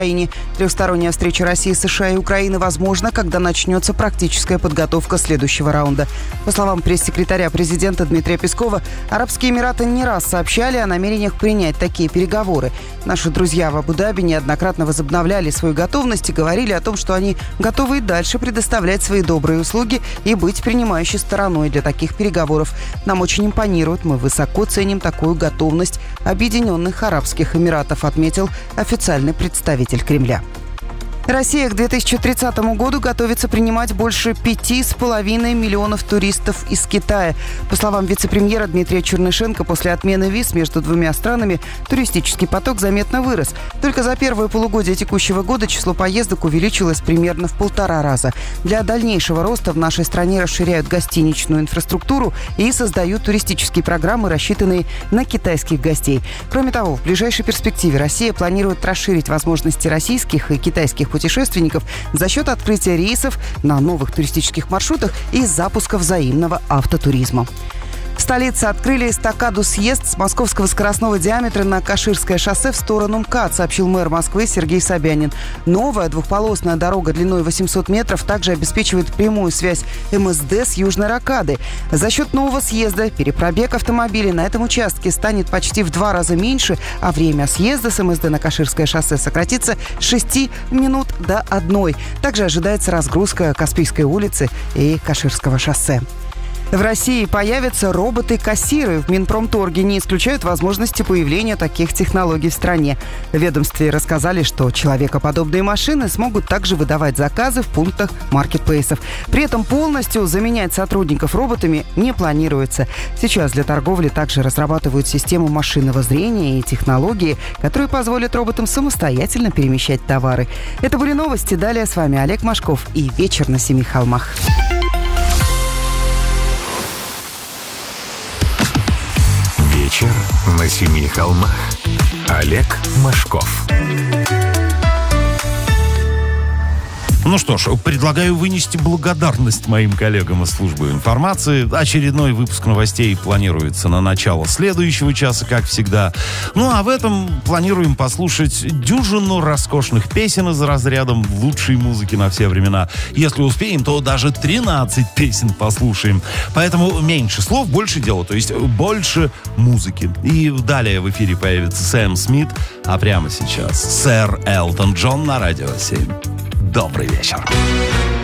Трехсторонняя встреча России, США и Украины возможна, когда начнется практическая подготовка следующего раунда. По словам пресс-секретаря президента Дмитрия Пескова, Арабские Эмираты не раз сообщали о намерениях принять такие переговоры. Наши друзья в Абу-Даби неоднократно возобновляли свою готовность и говорили о том, что они готовы и дальше предоставлять свои добрые услуги и быть принимающей стороной для таких переговоров. Нам очень импонирует, мы высоко ценим такую готовность Объединенных Арабских Эмиратов, отметил официальный представитель Кремля. Россия к 2030 году готовится принимать больше 5,5 миллионов туристов из Китая. По словам вице-премьера Дмитрия Чернышенко, после отмены виз между двумя странами туристический поток заметно вырос. Только за первое полугодие текущего года число поездок увеличилось примерно в 1,5 раза. Для дальнейшего роста в нашей стране расширяют гостиничную инфраструктуру и создают туристические программы, рассчитанные на китайских гостей. Кроме того, в ближайшей перспективе Россия планирует расширить возможности российских и китайских путешественников за счет открытия рейсов на новых туристических маршрутах и запуска взаимного автотуризма. В столице открыли эстакаду-съезд с московского скоростного диаметра на Каширское шоссе в сторону МКАД, сообщил мэр Москвы Сергей Собянин. Новая двухполосная дорога длиной 800 метров также обеспечивает прямую связь МСД с Южной Рокадой. За счет нового съезда перепробег автомобилей на этом участке станет почти в 2 раза меньше, а время съезда с МСД на Каширское шоссе сократится с 6 минут до 1. Также ожидается разгрузка Каспийской улицы и Каширского шоссе. В России появятся роботы-кассиры. В Минпромторге не исключают возможности появления таких технологий в стране. В ведомстве рассказали, что человекоподобные машины смогут также выдавать заказы в пунктах маркетплейсов. При этом полностью заменять сотрудников роботами не планируется. Сейчас для торговли также разрабатывают систему машинного зрения и технологии, которые позволят роботам самостоятельно перемещать товары. Это были новости. Далее с вами Олег Машков и «Вечер на Семи холмах». Вечер на Семи холмах. Олег Машков. Ну что ж, предлагаю вынести благодарность моим коллегам из службы информации. Очередной выпуск новостей планируется на начало следующего часа, как всегда. Ну а в этом планируем послушать дюжину роскошных песен из разряда лучшей музыки на все времена. Если успеем, то даже 13 песен послушаем. Поэтому меньше слов, больше дела, то есть больше музыки. И далее в эфире появится Сэм Смит, а прямо сейчас сэр Элтон Джон на Радио 7. Добрый вечер.